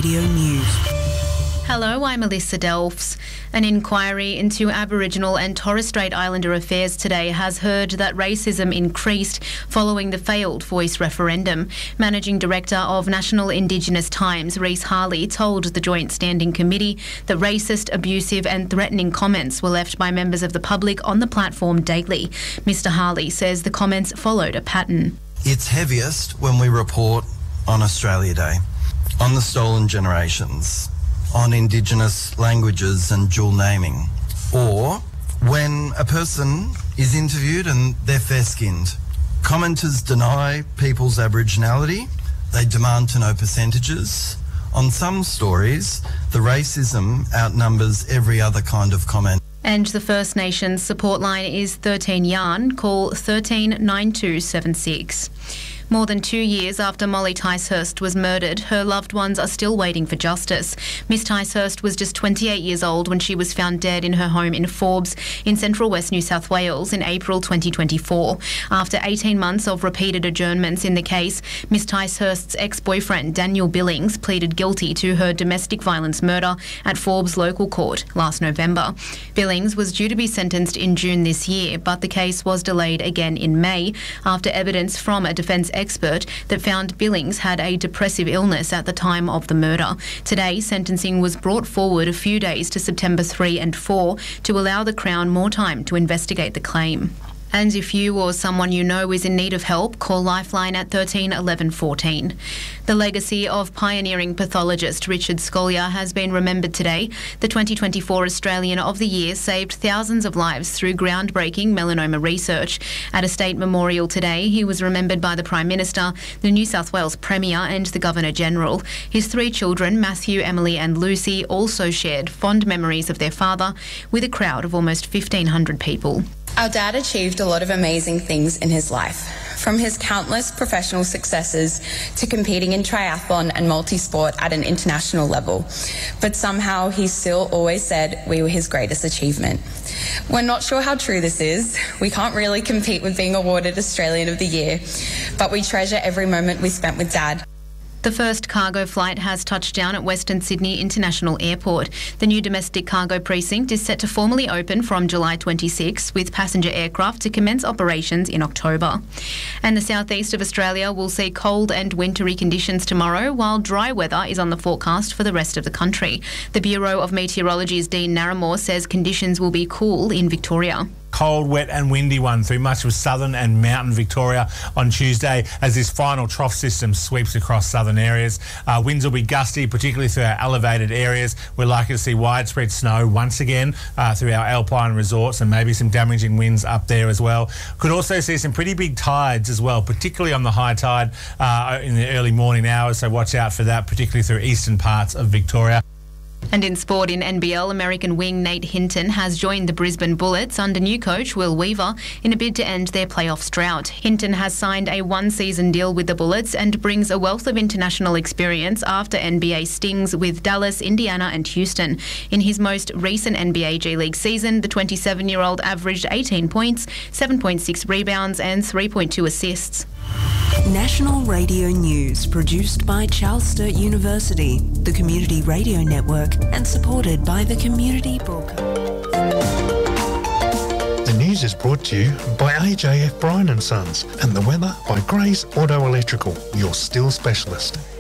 Radio News. Hello, I'm Alyssa Delphs. An inquiry into Aboriginal and Torres Strait Islander affairs today has heard that racism increased following the failed Voice referendum. Managing Director of National Indigenous Times, Reece Harley, told the Joint Standing Committee that racist, abusive and threatening comments were left by members of the public on the platform daily. Mr Harley says the comments followed a pattern. It's heaviest when we report on Australia Day, on the stolen generations, on Indigenous languages and dual naming, or when a person is interviewed and they're fair-skinned. Commenters deny people's Aboriginality, they demand to know percentages. On some stories, the racism outnumbers every other kind of comment. And the First Nations support line is 13 Yarn, call 139276. More than 2 years after Molly Ticehurst was murdered, her loved ones are still waiting for justice. Miss Ticehurst was just 28 years old when she was found dead in her home in Forbes in central West New South Wales in April 2024. After 18 months of repeated adjournments in the case, Miss Ticehurst's ex-boyfriend Daniel Billings pleaded guilty to her domestic violence murder at Forbes local court last November. Billings was due to be sentenced in June this year, but the case was delayed again in May after evidence from a defence expert that found Billings had a depressive illness at the time of the murder. Today, sentencing was brought forward a few days to September 3 and 4 to allow the Crown more time to investigate the claim. And if you or someone you know is in need of help, call Lifeline at 13 11 14. The legacy of pioneering pathologist Richard Scolyer has been remembered today. The 2024 Australian of the Year saved thousands of lives through groundbreaking melanoma research. At a state memorial today, he was remembered by the Prime Minister, the New South Wales Premier and the Governor-General. His 3 children, Matthew, Emily and Lucy, also shared fond memories of their father with a crowd of almost 1,500 people. Our dad achieved a lot of amazing things in his life, from his countless professional successes to competing in triathlon and multi-sport at an international level. But somehow he still always said we were his greatest achievement. We're not sure how true this is. We can't really compete with being awarded Australian of the Year, but we treasure every moment we spent with Dad. The first cargo flight has touched down at Western Sydney International Airport. The new domestic cargo precinct is set to formally open from July 26, with passenger aircraft to commence operations in October. And the southeast of Australia will see cold and wintry conditions tomorrow, while dry weather is on the forecast for the rest of the country. The Bureau of Meteorology's Dean Narramore says conditions will be cool in Victoria. Cold, wet and windy one through much of southern and mountain Victoria on Tuesday as this final trough system sweeps across southern areas. Winds will be gusty, particularly through our elevated areas. We're likely to see widespread snow once again through our alpine resorts and maybe some damaging winds up there as well. Could also see some pretty big tides as well, particularly on the high tide in the early morning hours, so watch out for that, particularly through eastern parts of Victoria. And in sport in NBL, American wing Nate Hinton has joined the Brisbane Bullets under new coach Will Weaver in a bid to end their playoffs drought. Hinton has signed a 1-season deal with the Bullets and brings a wealth of international experience after NBA stings with Dallas, Indiana and Houston. In his most recent NBA G League season, the 27-year-old averaged 18 points, 7.6 rebounds and 3.2 assists. National Radio News, produced by Charles Sturt University, the Community Radio Network, and supported by the Community Broadcast. The news is brought to you by AJF Bryan & Sons and the weather by Gray's Auto Electrical, your still specialist.